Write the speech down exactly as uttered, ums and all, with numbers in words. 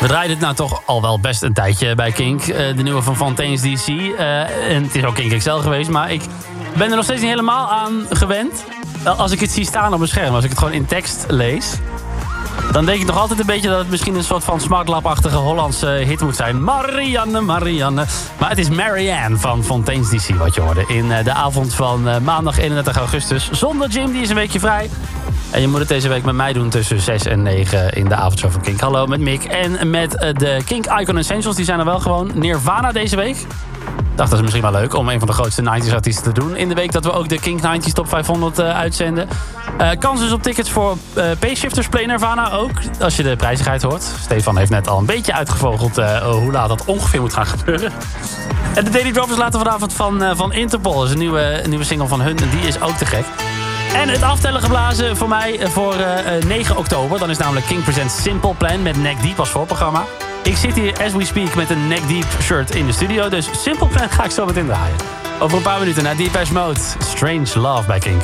We draaien dit nou toch al wel best een tijdje bij Kink. Uh, de nieuwe van Fontaine's D C. Uh, en het is ook Kink X L geweest, maar ik ben er nog steeds niet helemaal aan gewend. Als ik het zie staan op mijn scherm, als ik het gewoon in tekst lees, dan denk ik nog altijd een beetje dat het misschien een soort van smartlap-achtige Hollandse hit moet zijn. Marianne, Marianne. Maar het is Marianne van Fontaine's D C wat je hoorde. In uh, de avond van uh, maandag eenendertig augustus. Zonder Jim, die is een weekje vrij. En je moet het deze week met mij doen tussen zes en negen in de avondshow van Kink. Hallo, met Mick en met uh, de Kink Icon Essentials. Die zijn er wel gewoon. Nirvana deze week. Ik dacht, dat is misschien wel leuk om een van de grootste nineties artiesten te doen. In de week dat we ook de Kink nineties Top vijfhonderd uh, uitzenden. Uh, kans dus op tickets voor uh, Payshifters Play Nirvana ook. Als je de prijzigheid hoort. Stefan heeft net al een beetje uitgevogeld uh, hoe laat dat ongeveer moet gaan gebeuren. En de Daily Drop is later vanavond van, uh, van Interpol. Dat is een nieuwe, een nieuwe single van hun en die is ook te gek. En het aftellen geblazen voor mij voor uh, negen oktober. Dan is namelijk Kink Presents Simple Plan met Neck Deep als voorprogramma. Ik zit hier, as we speak, met een Neck Deep shirt in de studio. Dus Simple Plan ga ik zo meteen draaien. Over een paar minuten naar Depeche Mode. Strange Love bij Kink.